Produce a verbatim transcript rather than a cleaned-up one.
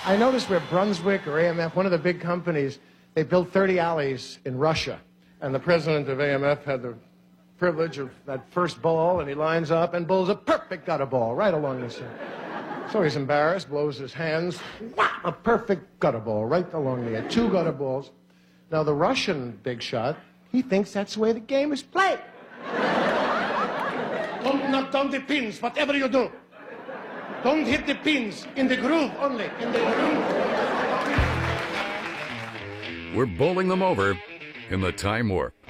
I noticed where Brunswick or A M F, one of the big companies, they built thirty alleys in Russia. And the president of A M F had the privilege of that first ball, and he lines up and bowls a perfect gutter ball right along the center. So he's embarrassed, blows his hands. Wow, a perfect gutter ball right along the end. Two gutter balls. Now, the Russian big shot, he thinks that's the way the game is played. Don't knock down the pins, whatever you do. Don't hit the pins in the groove only, in the groove. We're bowling them over in the Time Warp.